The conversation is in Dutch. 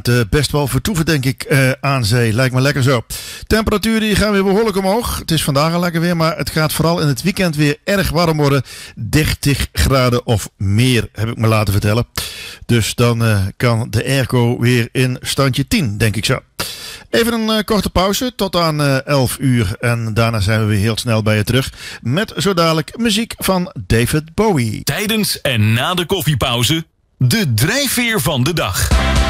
Best wel vertoeven, denk ik, aan zee. Lijkt me lekker zo. Temperaturen die gaan weer behoorlijk omhoog. Het is vandaag al lekker weer, maar het gaat vooral in het weekend weer erg warm worden. 30 graden of meer, heb ik me laten vertellen. Dus dan kan de airco weer in standje 10, denk ik zo. Even een korte pauze tot aan 11 uur. En daarna zijn we weer heel snel bij je terug. Met zo dadelijk muziek van David Bowie. Tijdens en na de koffiepauze, de drijfveer van de dag.